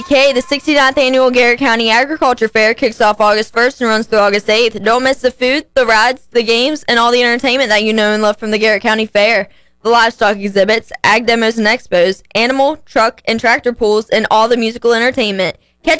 Okay, the 69th Annual Garrett County Agriculture Fair kicks off August 1st and runs through August 8th. Don't miss the food, the rides, the games, and all the entertainment that you know and love from the Garrett County Fair. The livestock exhibits, ag demos and expos, animal, truck, and tractor pulls, and all the musical entertainment.